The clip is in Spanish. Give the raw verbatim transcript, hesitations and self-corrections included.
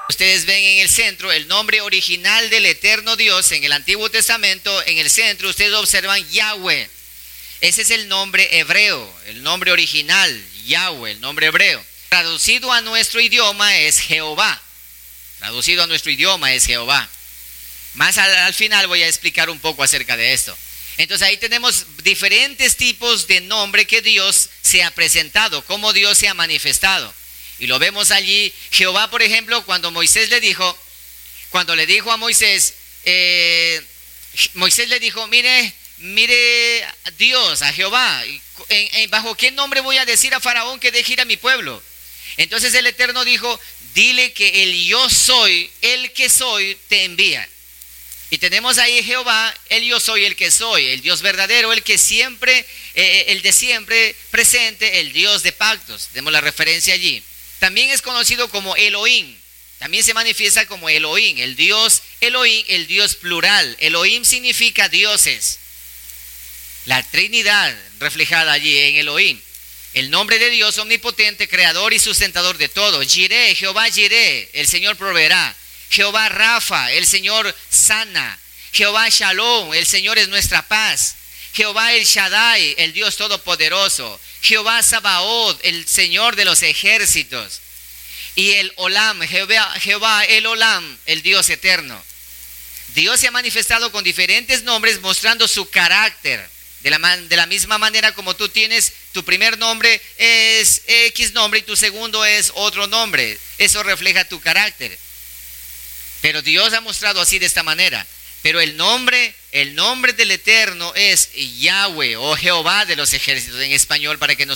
Ustedes ven en el centro el nombre original del eterno Dios en el Antiguo Testamento. En el centro ustedes observan Yahweh. Ese es el nombre hebreo, el nombre original, Yahweh, el nombre hebreo. Traducido a nuestro idioma es Jehová. Traducido a nuestro idioma es Jehová. Más al, al final voy a explicar un poco acerca de esto. Entonces ahí tenemos diferentes tipos de nombre que Dios se ha presentado, cómo Dios se ha manifestado. Y lo vemos allí. Jehová, por ejemplo, cuando Moisés le dijo, cuando le dijo a Moisés, eh, Moisés le dijo, mire, mire Dios, a Jehová, ¿en, en, ¿bajo qué nombre voy a decir a Faraón que deje ir a mi pueblo? Entonces el Eterno dijo, dile que el yo soy, el que soy, te envía. Y tenemos ahí Jehová, el yo soy, el que soy, el Dios verdadero, el que siempre, eh, el de siempre presente, el Dios de pactos. Tenemos la referencia allí. También es conocido como Elohim. También se manifiesta como Elohim, el Dios Elohim, el Dios plural. Elohim significa dioses. La Trinidad reflejada allí en Elohim. El nombre de Dios omnipotente, creador y sustentador de todo. Jireh, Jehová Jireh, el Señor proveerá. Jehová Rafa, el Señor sana. Jehová Shalom, el Señor es nuestra paz. Jehová El Shaddai, el Dios todopoderoso. Jehová Sabaoth, el Señor de los ejércitos. Y el Olam, Jehová, Jehová el Olam, el Dios eterno. Dios se ha manifestado con diferentes nombres mostrando su carácter. De la, man, de la misma manera como tú tienes, tu primer nombre es X nombre y tu segundo es otro nombre. Eso refleja tu carácter. Pero Dios ha mostrado así de esta manera. Pero el nombre, el nombre del Eterno es Yahweh o Jehová de los ejércitos en español para que nosotros